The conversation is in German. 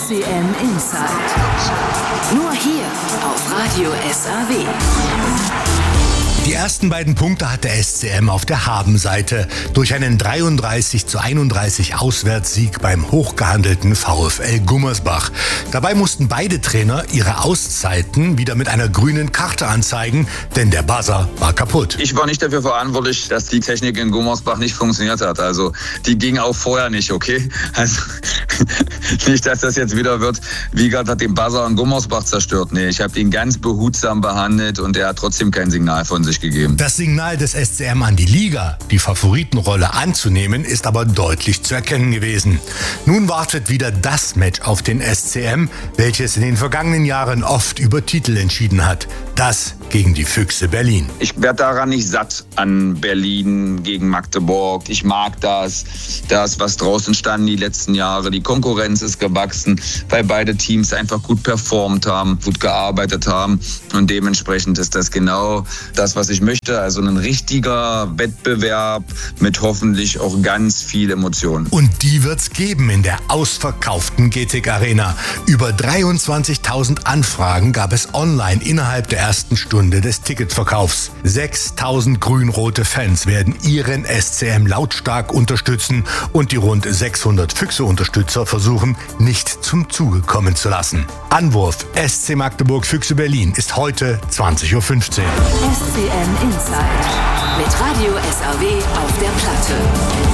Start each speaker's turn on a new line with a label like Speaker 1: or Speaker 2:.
Speaker 1: SCM Insight. Nur hier auf Radio SAW.
Speaker 2: Die ersten beiden Punkte hat der SCM auf der Habenseite durch einen 33:31 Auswärtssieg beim hochgehandelten VfL Gummersbach. Dabei mussten beide Trainer ihre Auszeiten wieder mit einer grünen Karte anzeigen, denn der Buzzer war kaputt.
Speaker 3: Ich war nicht dafür verantwortlich, dass die Technik in Gummersbach nicht funktioniert hat. Also die ging auch vorher nicht, okay? Also nicht, dass das jetzt wieder wird, Wiegert hat den Buzzer in Gummersbach zerstört. Nee, ich habe ihn ganz behutsam behandelt und er hat trotzdem kein Signal von sich gegeben.
Speaker 2: Das Signal des SCM an die Liga, die Favoritenrolle anzunehmen, ist aber deutlich zu erkennen gewesen. Nun wartet wieder das Match auf den SCM, welches in den vergangenen Jahren oft über Titel entschieden hat. Das gegen die Füchse Berlin.
Speaker 3: Ich werde daran nicht satt an Berlin gegen Magdeburg. Ich mag das, was draußen stand die letzten Jahre. Die Konkurrenz ist gewachsen, weil beide Teams einfach gut performt haben, gut gearbeitet haben. Und dementsprechend ist das genau das, was ich möchte. Also ein richtiger Wettbewerb mit hoffentlich auch ganz viel Emotionen.
Speaker 2: Und die wird's geben in der ausverkauften GTIC Arena. Über 23.000 Anfragen gab es online innerhalb der ersten Stunde des Ticketverkaufs. 6.000 grün-rote Fans werden ihren SCM lautstark unterstützen und die rund 600 Füchse-Unterstützer versuchen, nicht zum Zuge kommen zu lassen. Anwurf SC Magdeburg Füchse Berlin ist heute 20:15 Uhr.
Speaker 1: SCM Insight mit Radio SAW auf der Platte.